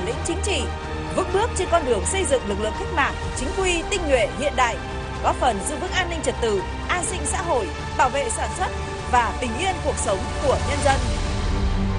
lĩnh chính trị, vững bước trên con đường xây dựng lực lượng cách mạng chính quy, tinh nhuệ, hiện đại, góp phần giữ vững an ninh trật tự, an sinh xã hội, bảo vệ sản xuất và bình yên cuộc sống của nhân dân.